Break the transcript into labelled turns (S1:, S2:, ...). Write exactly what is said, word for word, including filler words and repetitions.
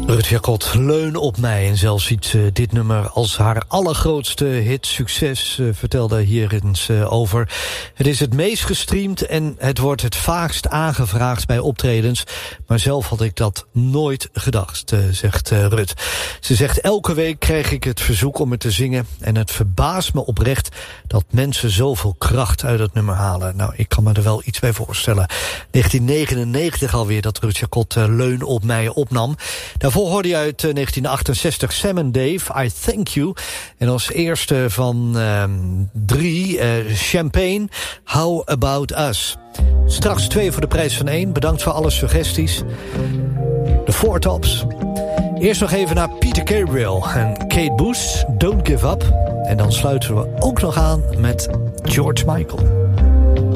S1: Rut Jacot, leun op mij. En zelfs ziet uh, dit nummer als haar allergrootste hit succes, uh, vertelde hier eens uh, over. Het is het meest gestreamd en het wordt het vaakst aangevraagd bij optredens. Maar zelf had ik dat nooit gedacht, uh, zegt uh, Rut. Ze zegt, elke week krijg ik het verzoek om het te zingen. En het verbaast me oprecht dat mensen zoveel kracht uit het nummer halen. Nou, ik kan me er wel iets bij voorstellen. negentien negenennegentig alweer dat Rut Jacot uh, leun op mij opnam. Daarvoor hoorde je uit uh, negentien achtenzestig Sam and Dave, I Thank You. En als eerste van uh, drie, uh, Champagne, How About Us. Straks twee voor de prijs van één. Bedankt voor alle suggesties. De Four Tops. Eerst nog even naar Peter Gabriel en Kate Bush, Don't Give Up. En dan sluiten we ook nog aan met George Michael.